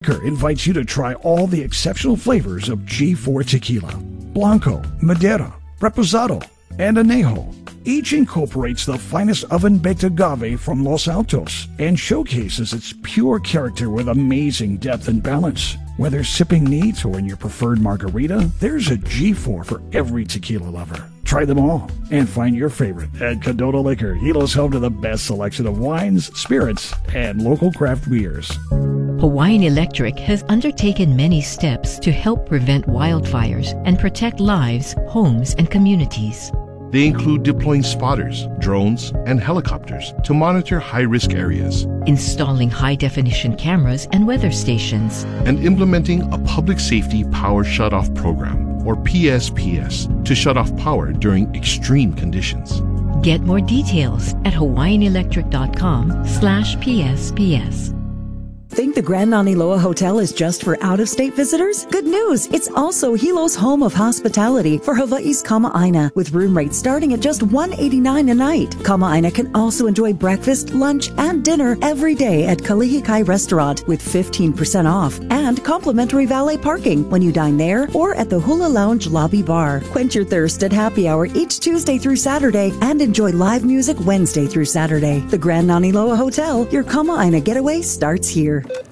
Invites you to try all the exceptional flavors of G4 tequila, Blanco, Madera, Reposado, and Añejo. Each incorporates the finest oven-baked agave from Los Altos and showcases its pure character with amazing depth and balance. Whether sipping neat or in your preferred margarita, there's a G4 for every tequila lover. Try them all and find your favorite at Cadona Liquor, Hilo's home to the best selection of wines, spirits, and local craft beers. Hawaiian Electric has undertaken many steps to help prevent wildfires and protect lives, homes, and communities. They include deploying spotters, drones, and helicopters to monitor high-risk areas, installing high-definition cameras and weather stations, and implementing a public safety power shutoff program, or PSPS, to shut off power during extreme conditions. Get more details at hawaiianelectric.com/PSPS. Think the Grand Naniloa Hotel is just for out-of-state visitors? Good news! It's also Hilo's home of hospitality for Hawaii's Kama'aina, with room rates starting at just $189 a night. Kama'aina can also enjoy breakfast, lunch, and dinner every day at Kalihikai Restaurant with 15% off and complimentary valet parking when you dine there or at the Hula Lounge Lobby Bar. Quench your thirst at happy hour each Tuesday through Saturday and enjoy live music Wednesday through Saturday. The Grand Naniloa Hotel, your Kama'aina getaway starts here.